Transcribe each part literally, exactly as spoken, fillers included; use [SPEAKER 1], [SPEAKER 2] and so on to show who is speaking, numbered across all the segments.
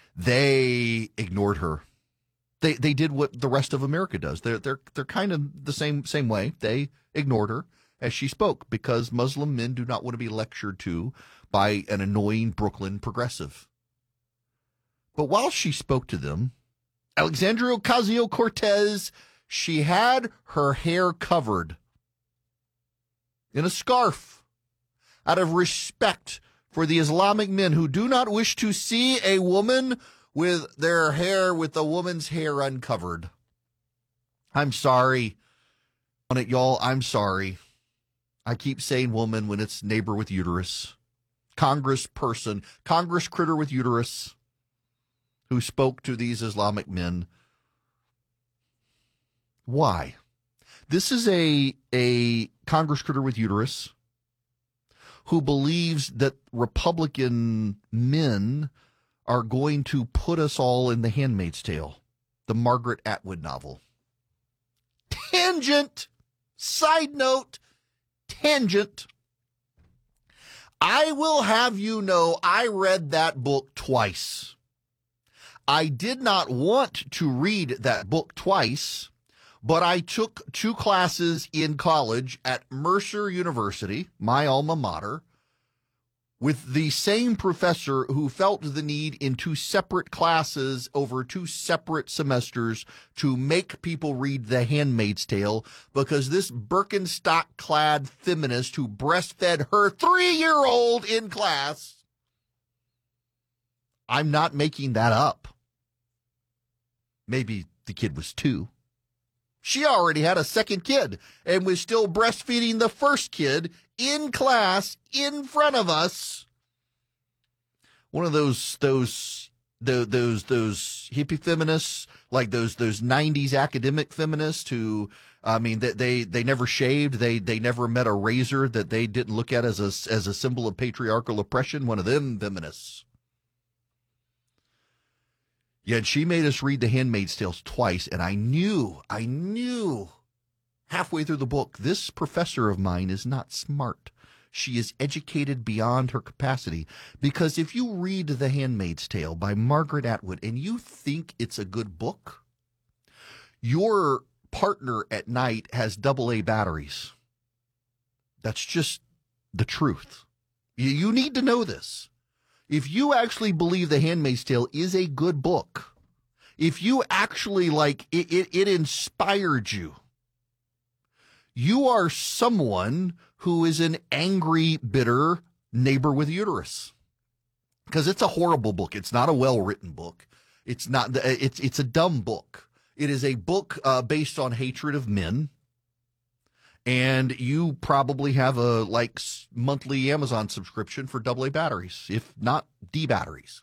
[SPEAKER 1] They ignored her. They they did what the rest of America does. They're they're they're kind of the same same way. They ignored her as she spoke because Muslim men do not want to be lectured to by an annoying Brooklyn progressive. But while she spoke to them, Alexandria Ocasio-Cortez, she had her hair covered in a scarf out of respect for the Islamic men who do not wish to see a woman with their hair, with a woman's hair uncovered. I'm sorry on it, y'all. I'm sorry. I keep saying woman when it's neighbor with uterus. Congressperson, Congress critter with uterus who spoke to these Islamic men. Why? This is a, a Congress critter with uterus who believes that Republican men are going to put us all in The Handmaid's Tale, the Margaret Atwood novel. Tangent, side note, tangent. I will have you know I read that book twice. I did not want to read that book twice, but I took two classes in college at Mercer University, my alma mater, with the same professor who felt the need in two separate classes over two separate semesters to make people read The Handmaid's Tale because this Birkenstock-clad feminist who breastfed her three-year-old in class, I'm not making that up. Maybe the kid was two. She already had a second kid and was still breastfeeding the first kid in class in front of us. One of those those those those, those hippie feminists, like those those nineties academic feminists who, I mean, they they, they never shaved, they they never met a razor that they didn't look at as a as a symbol of patriarchal oppression. One of them feminists. Yet she made us read The Handmaid's Tale twice, and I knew, I knew halfway through the book, this professor of mine is not smart. She is educated beyond her capacity. Because if you read The Handmaid's Tale by Margaret Atwood and you think it's a good book, your partner at night has double A batteries. That's just the truth. You, you need to know this. If you actually believe The Handmaid's Tale is a good book, if you actually like it, it, it inspired you, you are someone who is an angry, bitter neighbor with uterus. Because it's a horrible book. It's not a well-written book. It's not. It's it's a dumb book. It is a book uh, based on hatred of men. And you probably have a like monthly Amazon subscription for double A batteries, if not D batteries.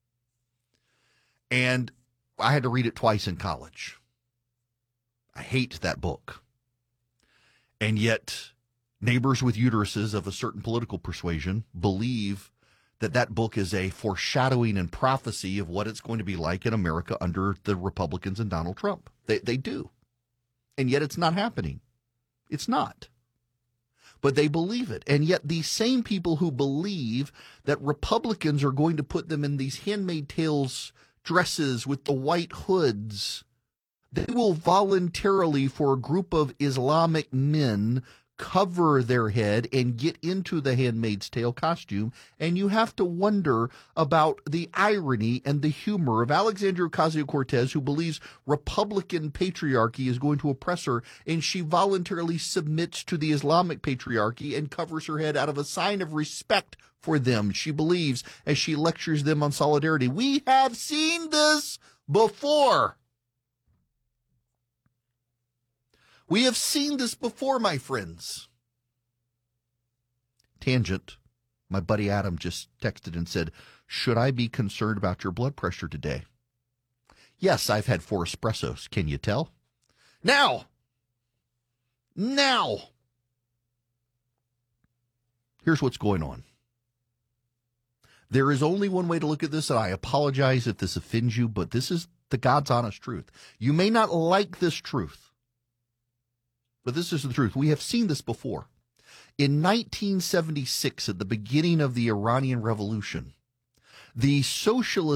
[SPEAKER 1] And I had to read it twice in college. I hate that book. And yet, neighbors with uteruses of a certain political persuasion believe that that book is a foreshadowing and prophecy of what it's going to be like in America under the Republicans and Donald Trump. They they do. And yet it's not happening. It's not. But they believe it. And yet these same people who believe that Republicans are going to put them in these Handmaid's Tales dresses with the white hoods, they will voluntarily, for a group of Islamic men, cover their head and get into the Handmaid's Tale costume. And you have to wonder about the irony and the humor of Alexandria Ocasio-Cortez, who believes Republican patriarchy is going to oppress her, and she voluntarily submits to the Islamic patriarchy and covers her head out of a sign of respect for them, she believes, as she lectures them on solidarity. We have seen this before. We have seen this before, my friends. Tangent. My buddy Adam just texted and said, should I be concerned about your blood pressure today? Yes, I've had four espressos. Can you tell? Now. Now. Here's what's going on. There is only one way to look at this, and I apologize if this offends you, but this is the God's honest truth. You may not like this truth, but this is the truth. We have seen this before. In nineteen seventy-six, at the beginning of the Iranian Revolution, the socialist